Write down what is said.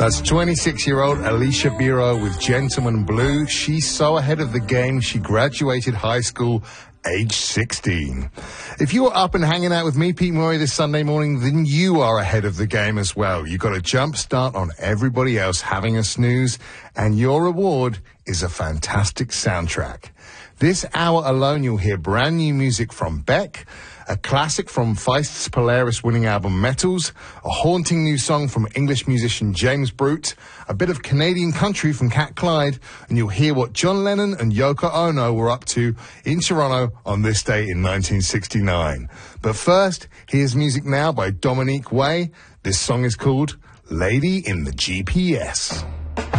That's 26-year-old Alicia Biro with Gentleman Blue. She's so ahead of the game, she graduated high school age 16. If you were up and hanging out with me, Pete Murray, this Sunday morning, then you are ahead of the game as well. You got a jump start on everybody else having a snooze, and your reward is a fantastic soundtrack. This hour alone, you'll hear brand new music from Beck, a classic from Feist's Polaris winning album Metals, a haunting new song from English musician James Brute, a bit of Canadian country from Cat Clyde, and you'll hear what John Lennon and Yoko Ono were up to in Toronto on this day in 1969. But first, here's music now by Dominique Way. This song is called Lady in the GPS.